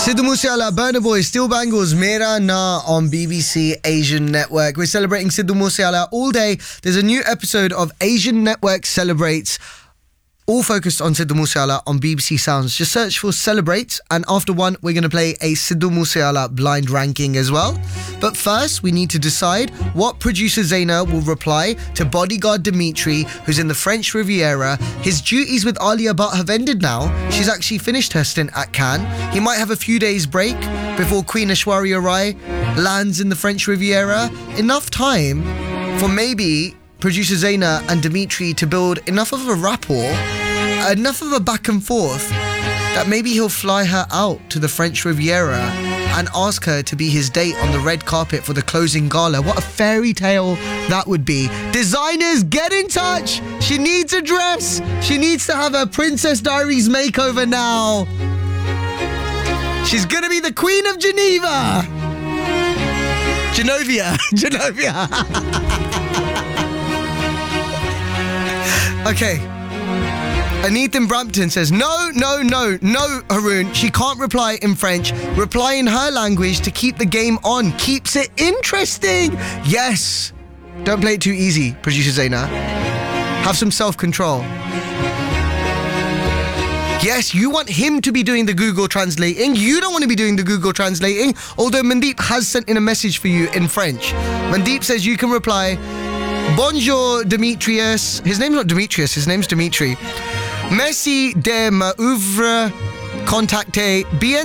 Sidhu Moosewala, Burna Boy, Steel Bangles, Mera Na on BBC Asian Network. We're celebrating Sidhu Moosewala all day. There's a new episode of Asian Network Celebrates, all focused on Sidhu Moosewala on BBC Sounds. Just search for Celebrate, and after one, we're going to play a Sidhu Moosewala blind ranking as well. But first, we need to decide what producer Zaina will reply to bodyguard Dimitri, who's in the French Riviera. His duties with Alia Bhatt have ended now. She's actually finished her stint at Cannes. He might have a few days break before Queen Aishwarya Rai lands in the French Riviera. Enough time for maybe producer Zaina and Dimitri to build enough of a rapport, enough of a back and forth, that maybe he'll fly her out to the French Riviera and ask her to be his date on the red carpet for the closing gala. What a fairy tale that would be. Designers, get in touch! She needs a dress! She needs to have her Princess Diaries makeover now! She's gonna be the Queen of Geneva! Genovia! Okay. Aneeth in Brampton says, no, Haroon. She can't reply in French. Reply in her language to keep the game on. Keeps it interesting. Yes. Don't play it too easy, producer Zaina. Have some self-control. Yes, you want him to be doing the Google translating. You don't want to be doing the Google translating, although Mandeep has sent in a message for you in French. Mandeep says you can reply, Bonjour Demetrius. His name's not Demetrius, his name's Dimitri. Merci de m'avoir contacté. Bien